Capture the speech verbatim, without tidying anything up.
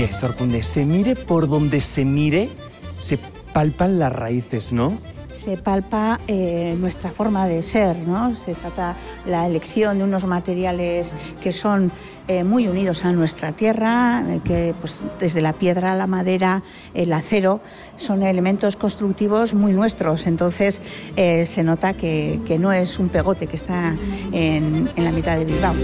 Oye, Sorkunde, se mire por donde se mire, se palpan las raíces, ¿no? Se palpa eh, nuestra forma de ser, ¿no? Se trata la elección de unos materiales que son eh, muy unidos a nuestra tierra, eh, que pues, desde la piedra, la madera, el acero, son elementos constructivos muy nuestros. Entonces eh, se nota que, que no es un pegote que está en, en la mitad de Bilbao.